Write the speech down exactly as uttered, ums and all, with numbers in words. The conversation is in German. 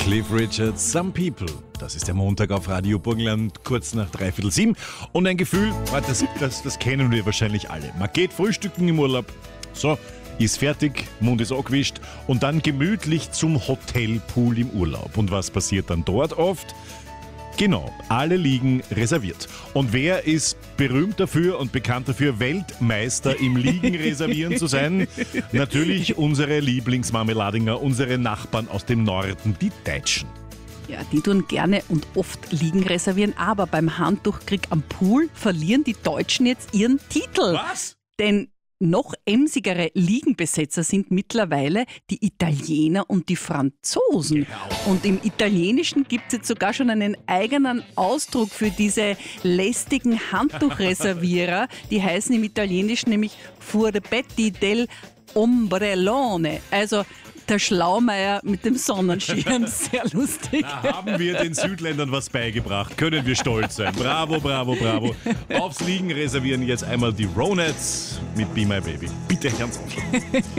Cliff Richard, Some People. Das ist der Montag auf Radio Burgenland, kurz nach dreiviertel sieben. Und ein Gefühl, das, das, das kennen wir wahrscheinlich alle. Man geht frühstücken im Urlaub, so, ist fertig, Mund ist angewischt und dann gemütlich zum Hotelpool im Urlaub. Und was passiert dann dort oft? Genau, alle Liegen reserviert. Und wer ist berühmt dafür und bekannt dafür, Weltmeister im Liegen reservieren zu sein? Natürlich unsere Lieblingsmarmeladinger, unsere Nachbarn aus dem Norden, die Deutschen. Ja, die tun gerne und oft Liegen reservieren, aber beim Handtuchkrieg am Pool verlieren die Deutschen jetzt ihren Titel. Was? Denn noch emsigere Liegenbesetzer sind mittlerweile die Italiener und die Franzosen. Genau. Und im Italienischen gibt es jetzt sogar schon einen eigenen Ausdruck für diese lästigen Handtuchreservierer. Die heißen im Italienischen nämlich Furbetti del Ombrellone. Also der Schlaumeier mit dem Sonnenschirm, sehr lustig. Da haben wir den Südländern was beigebracht. Können wir stolz sein. Bravo, bravo, bravo. Aufs Liegen reservieren jetzt einmal die Ronettes mit Be My Baby. Bitte ganz auf.